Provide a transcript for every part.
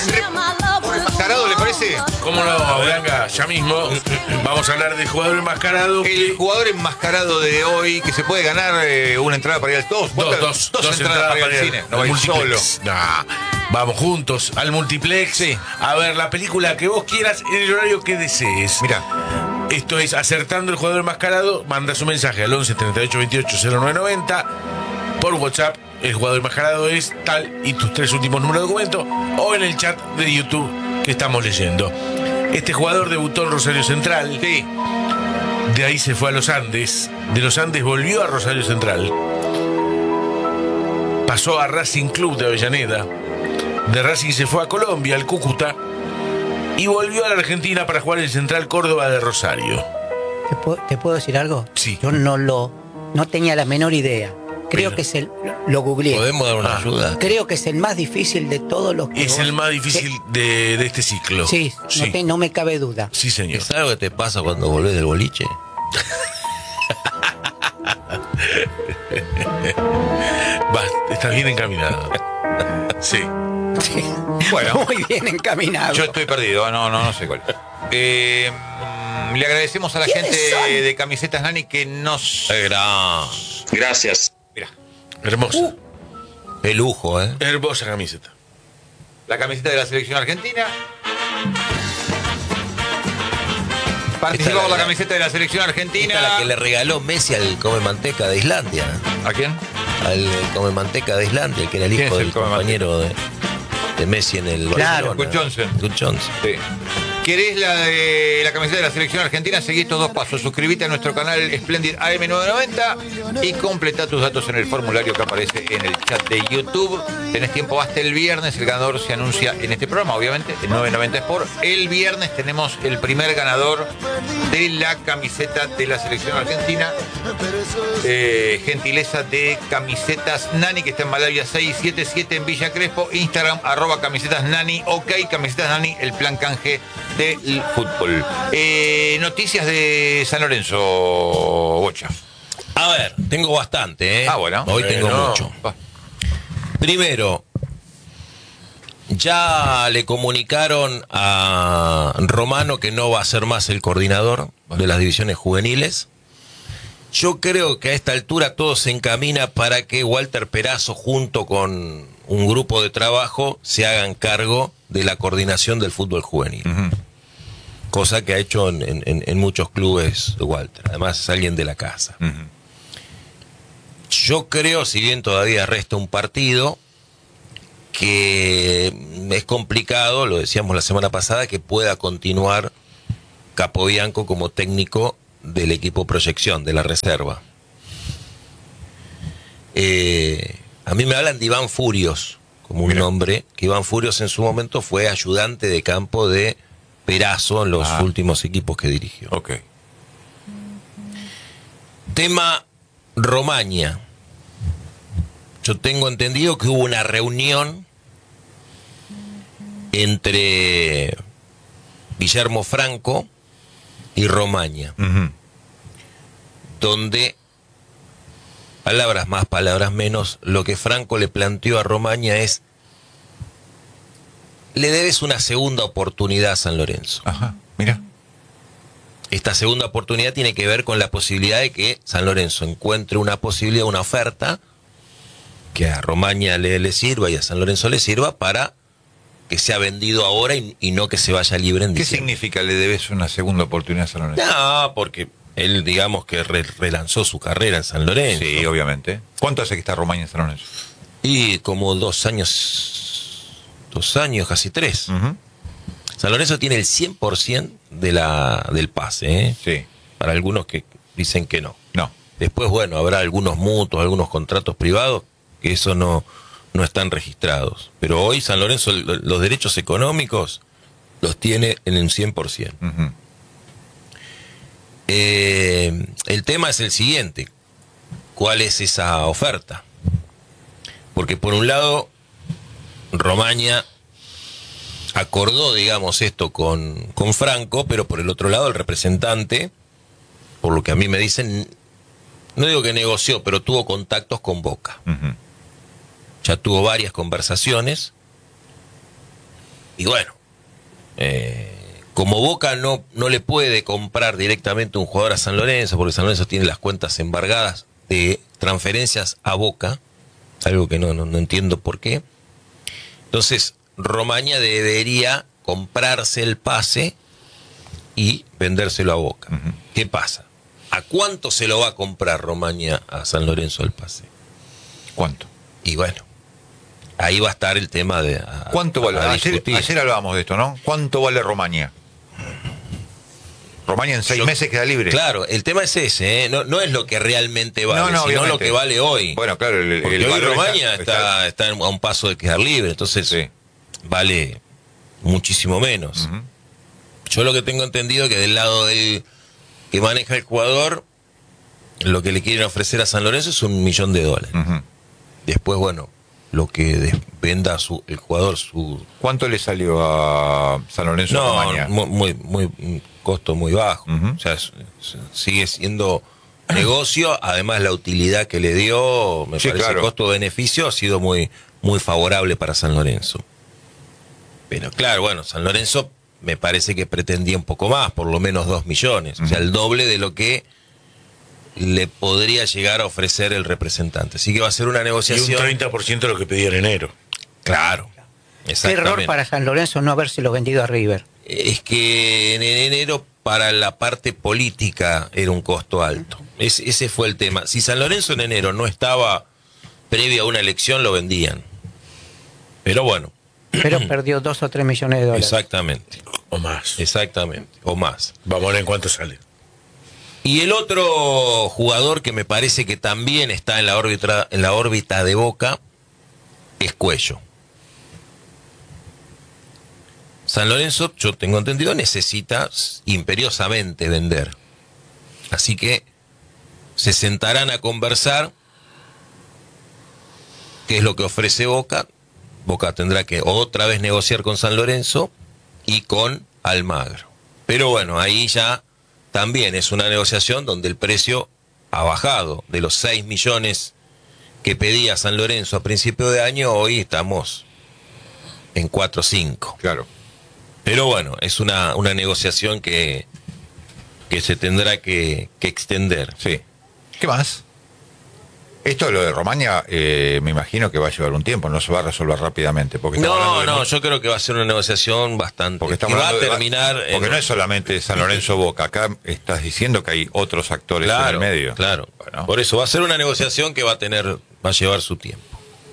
¿Enmascarado le parece? ¿Cómo no, Blanca? Ya mismo vamos a hablar del jugador enmascarado. El jugador enmascarado de hoy que se puede ganar una entrada para ir al dos entradas para ir al cine. No va a ir solo. Nah, vamos juntos al multiplex. Sí. A ver la película que vos quieras en el horario que desees. Mira. Esto es Acertando el Jugador Enmascarado. Manda su mensaje al 11 38 28 0990 por WhatsApp. El jugador enmascarado es tal y tus 3 últimos números de documento, o en el chat de YouTube que estamos leyendo. Este jugador debutó en Rosario Central. Sí. De ahí se fue a los Andes. De los Andes volvió a Rosario Central. Pasó a Racing Club de Avellaneda. De Racing se fue a Colombia, al Cúcuta. Y volvió a la Argentina para jugar en Central Córdoba de Rosario. ¿Te puedo decir algo? Sí. Yo no tenía la menor idea. Creo que es lo googleé. ¿Podemos dar una ayuda? Creo que es el más difícil de todos los que Es el más difícil de este ciclo. Sí, sí. No me cabe duda. Sí, señor. ¿Sabes lo que te pasa cuando volvés del boliche? Estás bien encaminado. Sí. Bueno. Muy bien encaminado. Yo estoy perdido, no sé cuál. Le agradecemos a la gente de Camisetas Nani que nos... Gracias. Mira, Hermosa. Qué lujo, ¿eh? Hermosa camiseta. la camiseta de la selección argentina. Participó con la camiseta de la selección argentina. Esta la que le regaló Messi al Come Manteca de Islandia. ¿A quién? Al Come Manteca de Islandia, que era el hijo del compañero de Messi en el Claro, Barcelona. Gus Johnson. Sí. ¿Querés la camiseta de la selección argentina? Seguí estos 2 pasos. Suscríbete a nuestro canal Splendid AM990 y completa tus datos en el formulario que aparece en el chat de YouTube. Tenés tiempo hasta el viernes. El ganador se anuncia en este programa, obviamente, en 990 Sport. El viernes tenemos el primer ganador de la camiseta de la selección argentina. Gentileza de Camisetas Nani, que está en Malavia 677 en Villa Crespo. Instagram, @camisetasnani. Ok, Camisetas Nani, el plan canje del fútbol. Noticias de San Lorenzo, Bocha. A ver, tengo bastante, ¿eh? Bueno. Hoy tengo mucho. Primero, ya le comunicaron a Romano que no va a ser más el coordinador de las divisiones juveniles. Yo creo que a esta altura todo se encamina para que Walter Perazo, junto con un grupo de trabajo, se hagan cargo de la coordinación del fútbol juvenil. Cosa que ha hecho en muchos clubes Walter. Además es alguien de la casa. Yo creo, si bien todavía resta un partido, que es complicado, lo decíamos la semana pasada, que pueda continuar Capobianco como técnico del equipo Proyección, de la reserva. A mí me hablan de Iván Furios como un nombre, que Iván Furios en su momento fue ayudante de campo de Perazo en los últimos equipos que dirigió. Tema Romaña. Yo tengo entendido que hubo una reunión entre Guillermo Franco y Romaña, donde, palabras más, palabras menos, lo que Franco le planteó a Romaña es: le debes una segunda oportunidad a San Lorenzo. Mira. Esta segunda oportunidad tiene que ver con la posibilidad de que San Lorenzo encuentre una posibilidad, una oferta que a Romaña le sirva y a San Lorenzo le sirva para que sea vendido ahora y no que se vaya libre en diciembre. ¿Qué significa le debes una segunda oportunidad a San Lorenzo? No, porque él, digamos que relanzó su carrera en San Lorenzo. Sí, obviamente. ¿Cuánto hace que está Romaña en San Lorenzo? Y como 2 años, casi 3. San Lorenzo tiene el 100% del pase, ¿eh? Sí. Para algunos que dicen que no. No. Después, bueno, habrá algunos mutuos, algunos contratos privados, que eso no están registrados. Pero hoy San Lorenzo los derechos económicos los tiene en el 100%. El tema es el siguiente: ¿cuál es esa oferta? Porque por un lado, Romaña acordó, digamos, esto con Franco, pero por el otro lado el representante, por lo que a mí me dicen, no digo que negoció, pero tuvo contactos con Boca. Ya tuvo varias conversaciones Y bueno, como Boca no le puede comprar directamente un jugador a San Lorenzo, porque San Lorenzo tiene las cuentas embargadas de transferencias a Boca, algo que no entiendo por qué. Entonces, Romaña debería comprarse el pase y vendérselo a Boca. Ujú. ¿Qué pasa? ¿A cuánto se lo va a comprar Romaña a San Lorenzo el pase? ¿Cuánto? Y bueno, ahí va a estar el tema de... ¿Cuánto vale? discutir. Ayer hablábamos de esto, ¿no? ¿Cuánto vale Romaña? Romaña en 6 meses queda libre. Claro, el tema es ese, ¿eh? No es lo que realmente vale, sino obviamente. lo que vale hoy. Bueno, claro, Porque hoy valor Romaña está a un paso de quedar libre, entonces Sí. vale muchísimo menos. Ujú. Yo lo que tengo entendido que del lado del que maneja el jugador, lo que le quieren ofrecer a San Lorenzo es $1 millón. Ujú. Después, bueno, lo que venda el jugador, su... ¿Cuánto le salió a San Lorenzo a No, Romaña? un costo muy bajo. Ujú. O sea, sigue siendo negocio, además la utilidad que le dio, me Sí, parece claro. el costo-beneficio ha sido muy favorable para San Lorenzo. Pero claro, bueno, San Lorenzo me parece que pretendía un poco más, por lo menos 2 millones, o sea, el doble de lo que le podría llegar a ofrecer el representante. Así que va a ser una Y un negociación. 30% de lo que pedía en enero. Claro. Qué Exactamente. error para San Lorenzo no habérselo vendido a River. Es que en enero para la parte política era un costo alto. Ese fue el tema. Si San Lorenzo en enero no estaba previo a una elección, lo vendían. Pero bueno, Pero perdió 2 o 3 millones de dólares. exactamente. O más. Exactamente. O más. Vamos a ver en cuánto sale. Y el otro jugador que me parece que también está en la órbita de Boca es Cuello. San Lorenzo, yo tengo entendido, necesita imperiosamente vender. Así que se sentarán a conversar qué es lo que ofrece Boca. Boca tendrá que otra vez negociar con San Lorenzo y con Almagro. Pero bueno, ahí ya también es una negociación donde el precio ha bajado. De los 6 millones que pedía San Lorenzo a principio de año, hoy estamos en 4 o 5. Claro. Pero bueno, es una negociación que se tendrá que extender. Sí. ¿Qué más? Esto, lo de Romaña, me imagino que va a llevar un tiempo, no se va a resolver rápidamente. Porque estamos hablando de Yo creo que va a ser una negociación bastante... Porque que estamos va a hablando de- terminar... porque no es solamente San Lorenzo Boca, acá estás diciendo que hay otros actores en el medio. Claro. Bueno. Por eso va a ser una negociación que va a llevar su tiempo.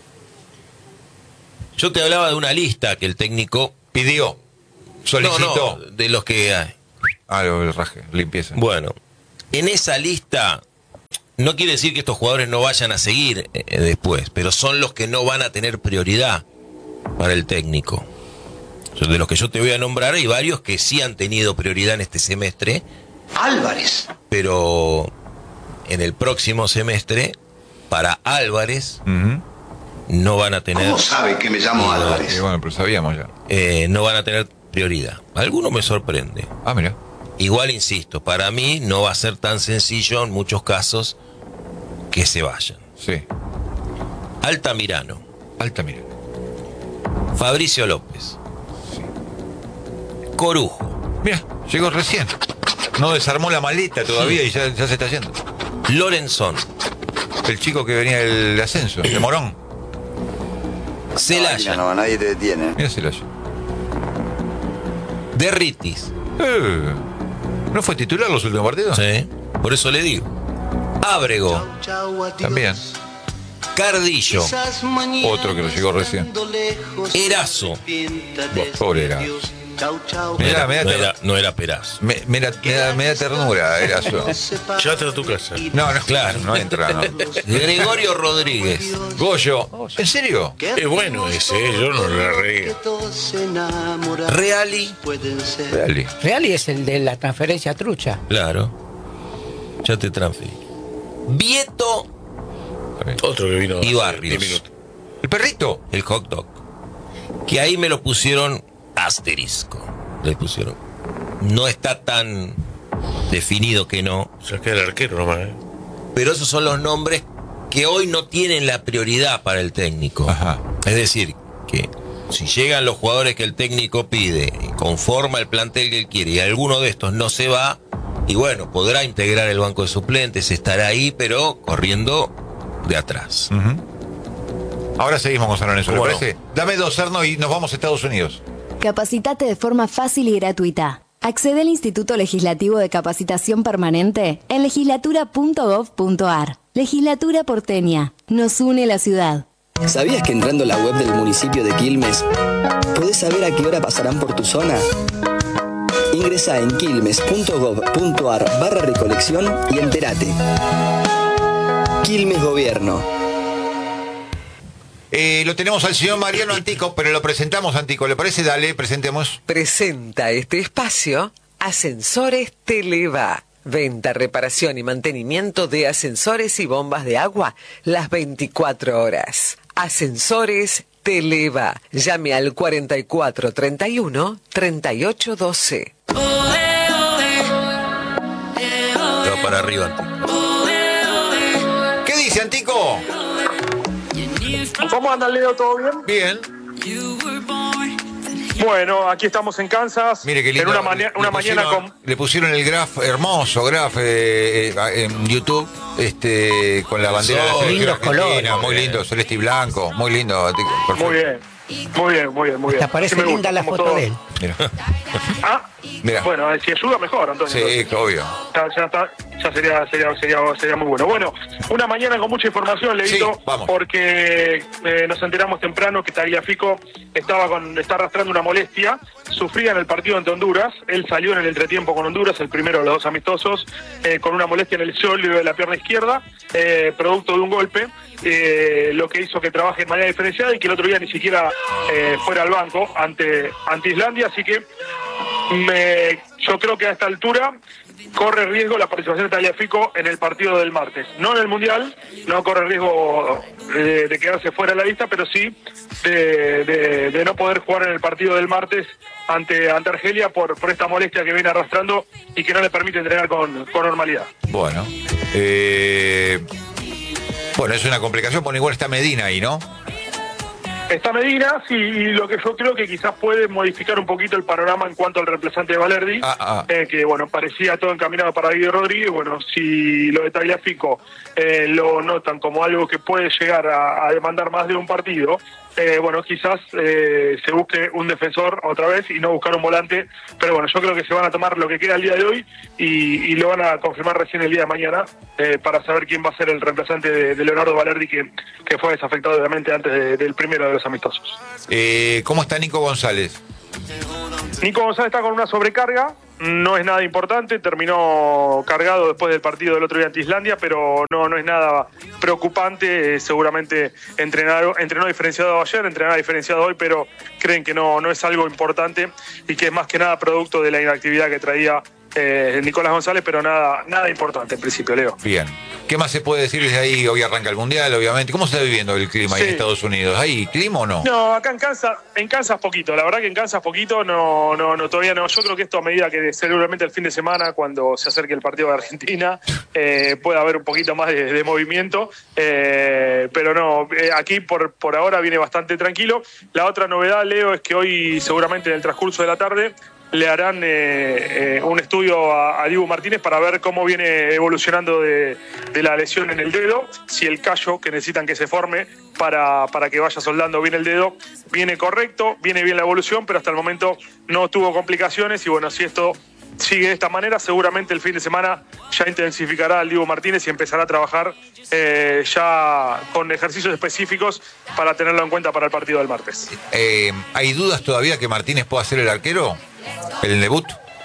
Yo te hablaba de una lista que el técnico Pidió, solicitó. No, de los que hay. Ah, el raje, limpieza. Bueno, en esa lista no quiere decir que estos jugadores no vayan a seguir después, pero son los que no van a tener prioridad para el técnico. De los que yo te voy a nombrar, hay varios que sí han tenido prioridad en este semestre. Álvarez. Pero en el próximo semestre, para Álvarez, Ujú. no van a tener... ¿Cómo sabe que me llamo Y Álvarez? bueno, pero sabíamos ya. no van a tener prioridad. Alguno me sorprende. Ah, mira. Igual insisto, para mí no va a ser tan sencillo en muchos casos que se vayan. Sí. Altamirano, Altamira. Fabricio López, Corujo, Mira, llegó recién. No desarmó la maleta todavía y ya se está yendo. Lorenzón, El chico que venía del ascenso, de Morón. Celaya, No, nadie te detiene. Mira Celaya. Derritis, ¿No fue titular los últimos partidos? ¿sí? Por eso le digo, Ábrego, También. Cardillo, Otro que lo llegó recién. Erazo. Pobre Erazo. Mirá, me da No era Perazo. me da ternura, Erazo. Llévatelo a tu casa. No, Claro. no entra, no. Gregorio Rodríguez, Goyo, ¿en serio? Es bueno ese, yo no lo arreglé. Reali, Dale. Reali es el de la transferencia trucha. claro, ya te transferí. Vieto Otro que vino y hace Barrios. 10 minutos. ¿El perrito? El hot dog. Que ahí me lo pusieron asterisco. Le pusieron. No está tan definido que no. O sea, queda el arquero nomás, ¿eh? Pero esos son los nombres que hoy no tienen la prioridad para el técnico. Ajá. Es decir, que Si llegan los jugadores que el técnico pide, conforma el plantel que él quiere y alguno de estos no se va, y bueno, podrá integrar el banco de suplentes, estará ahí, pero corriendo de atrás. Ahora seguimos con San Lorenzo, ¿le Bueno. parece? Dame 2, Erno, y nos vamos a Estados Unidos. Capacitate de forma fácil y gratuita. Accede al Instituto Legislativo de Capacitación Permanente en legislatura.gov.ar. Legislatura porteña. Nos une la ciudad. ¿Sabías que entrando a la web del municipio de Quilmes podés saber a qué hora pasarán por tu zona? Ingresá en quilmes.gov.ar/recolección y entérate. Quilmes Gobierno. Lo tenemos al señor Mariano Antico, pero lo presentamos, Antico. ¿Le parece? Dale, presentemos. Presenta este espacio Ascensores Televa. Venta, reparación y mantenimiento de ascensores y bombas de agua las 24 horas. Ascensores Televa. Llame al 4431 3812. Va para arriba, Antico. ¿Qué dice, Antico? ¿Cómo anda, Leo? ¿Todo bien? Bien. Bueno, aquí estamos en Kansas. Mire qué lindo. En una mañana con... Le pusieron el graph, hermoso graph en YouTube, con la bandera de la selección Lindos argentina. colores. Muy lindo, celeste y blanco. Muy lindo, Antico. Perfecto. Muy bien. Muy bien, muy bien, muy bien. Te parece Sí me linda gusta, la como foto todo. de él. Mira. Ah, Mira. bueno, si ayuda mejor, Antonio. Sí, obvio. Ya sería muy bueno. Bueno, una mañana con mucha información, Leito, Sí, vamos. porque nos enteramos temprano que Tagliafico está arrastrando una molestia, sufría en el partido ante Honduras, él salió en el entretiempo con Honduras, el primero de los 2 amistosos, con una molestia en el sóleo de la pierna izquierda, producto de un golpe, lo que hizo que trabaje de manera diferenciada y que el otro día ni siquiera fuera al banco ante Islandia, así que yo creo que a esta altura corre riesgo la participación de Tagliafico en el partido del martes. No en el Mundial, no corre riesgo de quedarse fuera de la lista, pero sí de no poder jugar en el partido del martes ante Argelia por esta molestia que viene arrastrando y que no le permite entrenar con normalidad. Bueno. Bueno, es una complicación, porque igual está Medina ahí, ¿no? Está Medina, sí, y lo que yo creo que quizás puede modificar un poquito el panorama en cuanto al reemplazante de Valerdi, que bueno, parecía todo encaminado para Guido Rodríguez. Bueno, si lo de Tagliafico lo notan como algo que puede llegar a demandar más de un partido, bueno, quizás se busque un defensor otra vez y no buscar un volante, pero bueno, yo creo que se van a tomar lo que queda el día de hoy y lo van a confirmar recién el día de mañana para saber quién va a ser el reemplazante de Leonardo Valerdi, que fue desafectado obviamente antes del primero de los amistosos. ¿Cómo está Nico González? Nico González está con una sobrecarga, no es nada importante, terminó cargado después del partido del otro día ante Islandia, pero no es nada preocupante, seguramente entrenó diferenciado ayer, entrenará diferenciado hoy, pero creen que no es algo importante y que es más que nada producto de la inactividad que traía Nicolás González, pero nada importante en principio, Leo. Bien. ¿Qué más se puede decir desde ahí? Hoy arranca el Mundial, obviamente. ¿Cómo se está viviendo el clima ahí en Estados Unidos? ¿Hay clima o no? No, acá en Kansas poquito. La verdad que en Kansas poquito, todavía no. Yo creo que esto a medida que seguramente el fin de semana, cuando se acerque el partido de Argentina, puede haber un poquito más de movimiento. Pero no, aquí por ahora viene bastante tranquilo. La otra novedad, Leo, es que hoy seguramente en el transcurso de la tarde le harán un estudio a Dibu Martínez para ver cómo viene evolucionando de la lesión en el dedo, si el callo que necesitan que se forme para que vaya soldando bien el dedo viene correcto, viene bien la evolución, pero hasta el momento no tuvo complicaciones y bueno, si esto sigue de esta manera, seguramente el fin de semana ya intensificará al Dibu Martínez y empezará a trabajar ya con ejercicios específicos para tenerlo en cuenta para el partido del martes. ¿Hay dudas todavía que Martínez pueda ser el arquero? ¿El debut?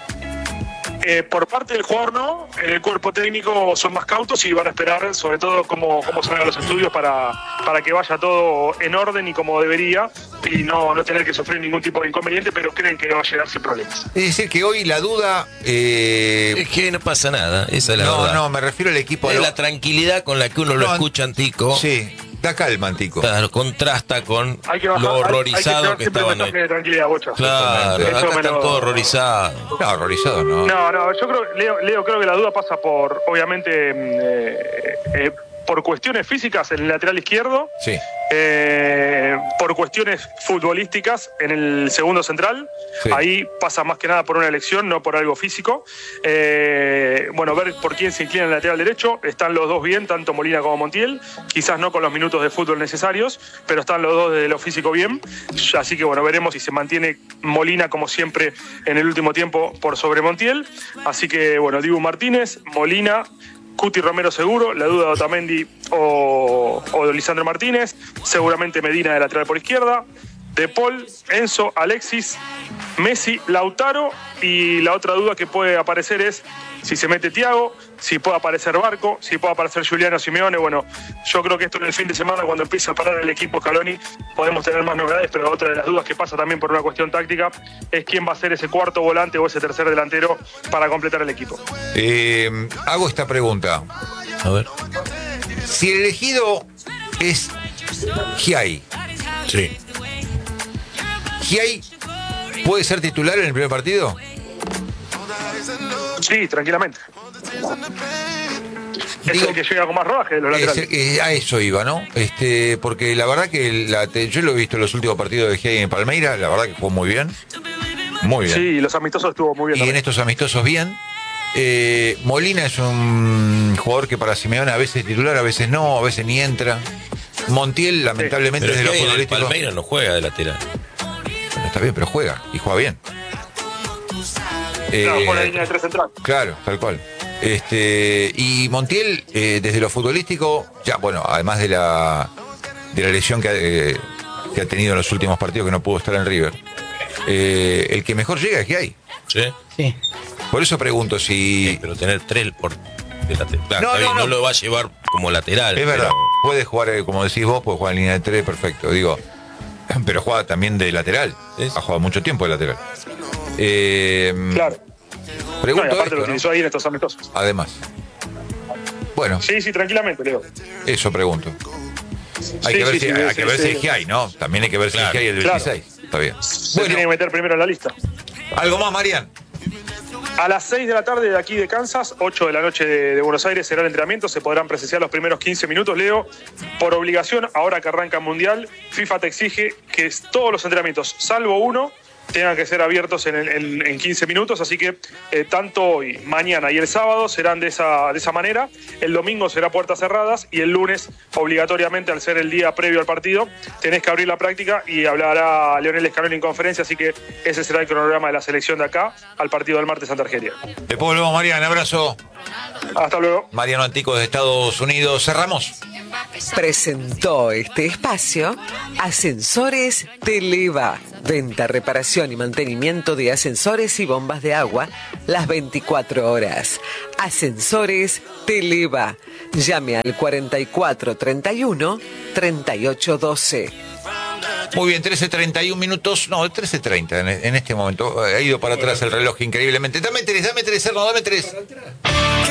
Por parte del jugador no, el cuerpo técnico son más cautos y van a esperar sobre todo cómo salgan los estudios para que vaya todo en orden y como debería y no tener que sufrir ningún tipo de inconveniente, pero creen que va a llegar sin problemas. Es decir, que hoy la duda... Es que no pasa nada, esa es la verdad. No, me refiero al equipo... Es la tranquilidad con la que uno lo escucha, Antico. Sí, da calma, Antico. Claro, contrasta con Hay que bajar, lo horrorizado hay que que estaban hoy. de tranquilidad, Bocha. Claro, acá están todos horrorizados. No, horrorizado no. No, yo creo, Leo, creo que la duda pasa por, obviamente, por cuestiones físicas en el lateral izquierdo, Sí. por cuestiones futbolísticas en el segundo central. Sí. Ahí pasa más que nada por una elección, no por algo físico. Bueno, ver por quién se inclina en el lateral derecho. Están los dos bien, tanto Molina como Montiel. Quizás no con los minutos de fútbol necesarios, pero están los dos de lo físico bien. Así que bueno, veremos si se mantiene Molina como siempre en el último tiempo por sobre Montiel. Así que bueno, Dibu Martínez, Molina, Cuti Romero seguro, la duda de Otamendi o de Lisandro Martínez, seguramente Medina de lateral por izquierda, De Paul, Enzo, Alexis, Messi, Lautaro, y la otra duda que puede aparecer es si se mete Thiago, si puede aparecer Barco, si puede aparecer Giuliano Simeone. Bueno, yo creo que esto en el fin de semana, cuando empiece a parar el equipo Scaloni, podemos tener más novedades, pero otra de las dudas que pasa también por una cuestión táctica es quién va a ser ese cuarto volante o ese tercer delantero para completar el equipo. Hago esta pregunta. A ver. Si el elegido es Giai, Sí. ¿Giai puede ser titular en el primer partido? Sí, tranquilamente. Es Digo, el que llega con más rodaje de los laterales. a eso iba, ¿no? Porque la verdad que yo lo he visto en los últimos partidos de Giai en Palmeiras, la verdad que jugó muy bien. Muy bien. Sí, los amistosos estuvo muy bien. Y también. en estos amistosos bien. Molina es un jugador que para Simeone a veces es titular, a veces no, a veces ni entra. Montiel, lamentablemente, Pero desde lo es que el futbolístico. Palmeiras no juega de lateral. Bueno, está bien, pero juega, y juega bien. Claro, con la línea de tres central. Claro, tal cual. Y Montiel, desde lo futbolístico, ya, bueno, además de la lesión que ha tenido en los últimos partidos, que no pudo estar en River, el que mejor llega es Giai. ¿Sí? Sí. Por eso pregunto si... Sí, pero tener 3 por de lateral. Claro, No, está bien, no. no lo va a llevar como lateral. Es verdad, pero- puede jugar, como decís vos, puede jugar en línea de 3, perfecto, digo. Pero juega también de lateral. Ha jugado mucho tiempo de lateral. Claro. No, Pregunto y aparte esto, lo ¿no? utilizó ahí en estos amistosos. Además. Bueno, Sí, tranquilamente, Leo. eso pregunto. Hay Sí, que ver sí, si, sí, hay sí, que ver sí. si es Giai, ¿no? También hay que ver si es Claro, Giai el del claro. 26. Está bien. Se tiene que Bueno, meter primero en la lista. algo más, Marian. A las 6 de la tarde de aquí de Kansas, 8 de la noche de Buenos Aires, será el entrenamiento. Se podrán presenciar los primeros 15 minutos, Leo. Por obligación, ahora que arranca el Mundial, FIFA te exige que todos los entrenamientos, salvo uno, tengan que ser abiertos en 15 minutos. Así que tanto hoy, mañana y el sábado serán de esa manera. El domingo será puertas cerradas y el lunes, obligatoriamente, al ser el día previo al partido, tenés que abrir la práctica y hablará Leonel Scaloni en conferencia. Así que ese será el cronograma de la selección de acá al partido del martes ante Argelia. Después volvemos, Marian. Abrazo. Hasta luego. Mariano Antico de Estados Unidos. Cerramos. Presentó este espacio Ascensores Televa. Venta, reparación y mantenimiento de ascensores y bombas de agua las 24 horas. Ascensores Televa. Llame al 4431 3812. Muy bien, 13:31 minutos. No, 13:30 en este momento. Ha ido para atrás el reloj increíblemente. Dame tres, Erno, dame tres.